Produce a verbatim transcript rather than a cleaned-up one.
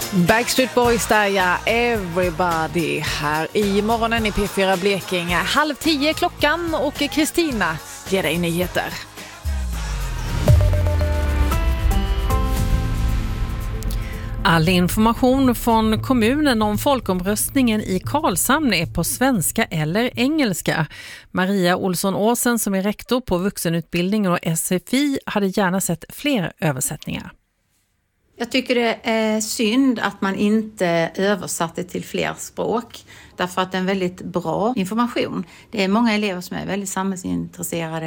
Backstreet Boys där, ja, Everybody här i morgonen i P fyra Blekinge. Halv tio klockan och Kristina ger dig nyheter. All information från kommunen om folkomröstningen i Karlshamn är på svenska eller engelska. Maria Olsson-Åsen som är rektor på vuxenutbildningen och S F I hade gärna sett fler översättningar. Jag tycker det är synd att man inte översatte till fler språk. Därför att det är en väldigt bra information. Det är många elever som är väldigt samhällsintresserade